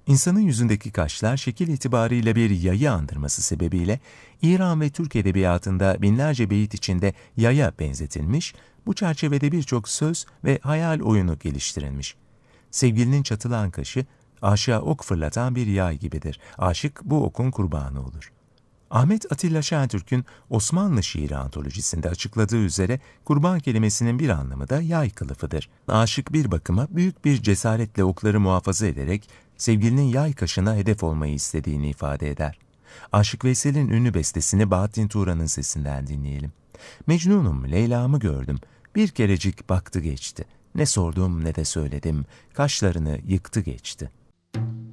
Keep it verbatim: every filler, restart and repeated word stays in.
İnsanın yüzündeki kaşlar şekil itibariyle bir yayı andırması sebebiyle İran ve Türk edebiyatında binlerce beyit içinde yaya benzetilmiş, bu çerçevede birçok söz ve hayal oyunu geliştirilmiş. Sevgilinin çatılan kaşı, aşığa ok fırlatan bir yay gibidir. Aşık bu okun kurbanı olur. Ahmet Atilla Şentürk'ün Osmanlı Şiiri Antolojisi'nde açıkladığı üzere kurban kelimesinin bir anlamı da yay kılıfıdır. Aşık bir bakıma büyük bir cesaretle okları muhafaza ederek sevgilinin yay kaşına hedef olmayı istediğini ifade eder. Aşık Veysel'in ünlü bestesini Bahattin Turan'ın sesinden dinleyelim. Mecnunum, Leyla'mı gördüm, bir kerecik baktı geçti. Ne sordum ne de söyledim, kaşlarını yıktı geçti.